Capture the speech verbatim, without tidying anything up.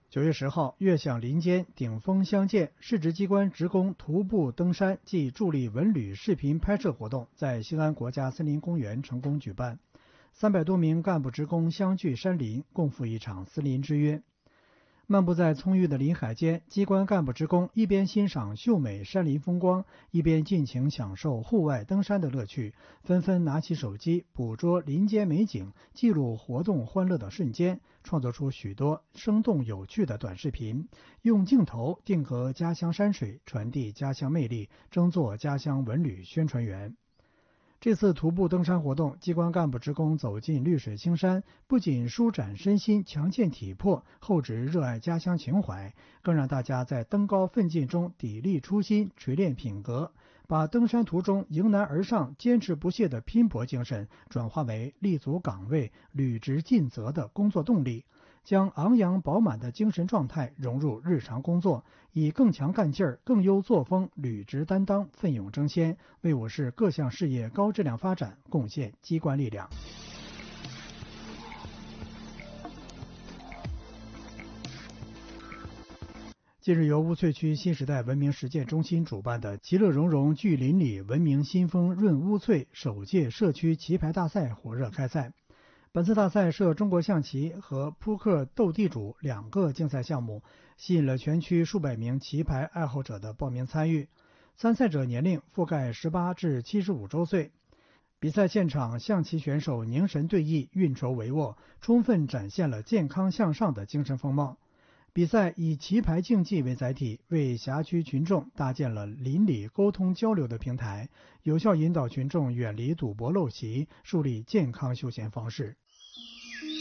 九月十号，悦享林间顶峰相见市直机关职工徒步登山暨助力文旅视频拍摄活动在兴安国家森林公园成功举办，三百多名干部职工相聚山林，共赴一场森林之约。漫步在葱郁的林海间，机关干部职工一边欣赏秀美山林风光，一边尽情享受户外登山的乐趣，纷纷拿起手机捕捉林间美景，记录活动欢乐的瞬间，创作出许多生动有趣的短视频，用镜头定格家乡山水，传递家乡魅力，争做家乡文旅宣传员。这次徒步登山活动，机关干部职工走进绿水青山，不仅舒展身心、强健体魄，厚植热爱家乡情怀，更让大家在登高奋进中砥砺初心、锤炼品格，把登山途中迎难而上、坚持不懈的拼搏精神转化为立足岗位、履职尽责的工作动力，将昂扬饱满的精神状态融入日常工作，以更强干劲儿、更优作风履职担当，奋勇争先，为我市各项事业高质量发展贡献机关力量。近日，由乌翠区新时代文明实践中心主办的其乐融融聚邻里文明新风润乌翠首届社区棋牌大赛火热开赛。本次大赛设中国象棋和扑克斗地主两个竞赛项目，吸引了全区数百名棋牌爱好者的报名参与。参赛者年龄覆盖十八至七十五周岁。比赛现场，象棋选手凝神对弈，运筹帷幄，充分展现了健康向上的精神风貌。比赛以棋牌竞技为载体，为辖区群众搭建了邻里沟通交流的平台，有效引导群众远离赌博陋习，树立健康休闲方式。